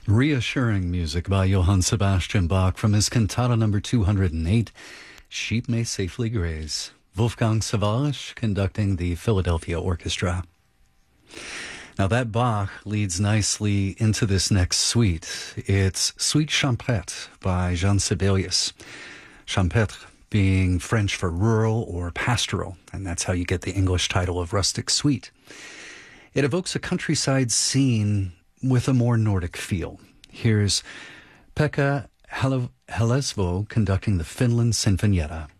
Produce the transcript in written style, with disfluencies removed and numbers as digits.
Reassuring music by Johann Sebastian Bach from his cantata number 208, Sheep May Safely Graze. Wolfgang Sawallisch conducting the Philadelphia Orchestra. Now that Bach leads nicely into this next suite. It's Suite Champêtre by Jean Sibelius. Champêtre being French for rural or pastoral, and that's how you get the English title of rustic suite. It evokes a countryside scene with a more Nordic feel. Here's Pekka Helesvo conducting the Finland Sinfonietta.